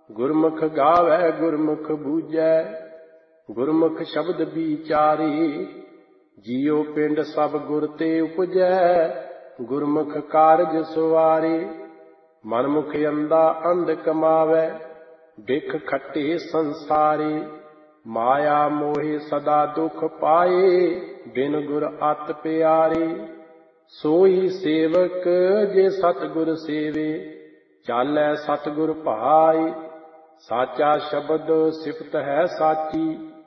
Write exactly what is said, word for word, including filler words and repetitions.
ਗੁਰਮੁਖ ਗਾਵੈ ਗੁਰਮੁਖ ਬੂਝੈ, ਗੁਰਮੁਖ ਸ਼ਬਦ ਵਿਚਾਰੀ। ਜੀਉ ਪਿੰਡ ਸਭ ਗੁਰ ਤੇ ਉਪਜੈ, ਗੁਰਮੁਖ ਕਾਰਜ ਸੁਵਾਰੇ। ਮਨਮੁਖ ਅੰਧਾ ਅੰਧ ਕਮਾਵੈ, ਬਿਖ ਖੱਟੇ ਸੰਸਾਰੇ। ਮਾਇਆ ਮੋਹਿ ਸਦਾ ਦੁਖ ਪਾਏ, ਬਿਨ ਗੁਰ ਅਤਿ ਪਿਆਰੇ। ਸੋਈ ਸੇਵਕ ਜੇ ਸਤਿਗੁਰ ਸੇਵੇ, ਚਾਲੈ ਸਤਿਗੁਰ ਭਾਈ। ਸਾਚਾ ਸ਼ਬਦ ਸਿਫਤ ਹੈ ਸਾਚੀ,